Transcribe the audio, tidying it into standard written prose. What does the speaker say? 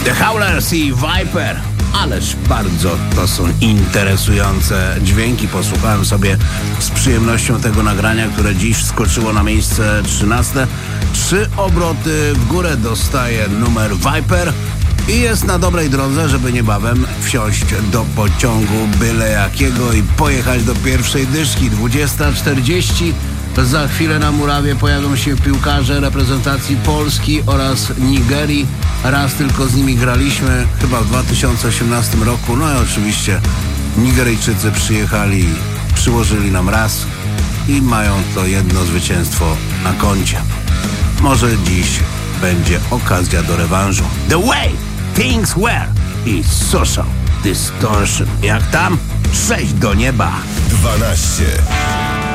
The Howlers i Viper. Ależ bardzo to są interesujące dźwięki. Posłuchałem sobie z przyjemnością tego nagrania, które dziś wskoczyło na miejsce 13. 3 obroty w górę dostaje numer Viper i jest na dobrej drodze, żeby niebawem wsiąść do pociągu byle jakiego i pojechać do pierwszej dyszki. 20:40. Za chwilę na murawie pojawią się piłkarze reprezentacji Polski oraz Nigerii. Raz tylko z nimi graliśmy, chyba w 2018 roku. No i oczywiście Nigeryjczycy przyjechali, przyłożyli nam raz i mają to jedno zwycięstwo na koncie. Może dziś będzie okazja do rewanżu. The Way Things Were i Social Distortion. Jak tam? 6 do nieba. 12.